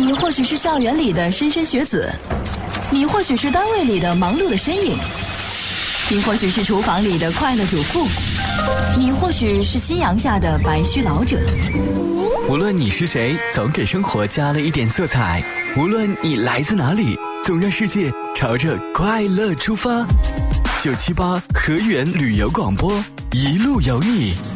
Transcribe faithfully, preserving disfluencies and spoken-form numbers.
你或许是校园里的莘莘学子，你或许是单位里的忙碌的身影，你或许是厨房里的快乐主妇，你或许是夕阳下的白须老者。 无论你是谁，总给生活加了一点色彩。无论你来自哪里，总让世界朝着快乐出发。九七八河源旅游广播，一路有你。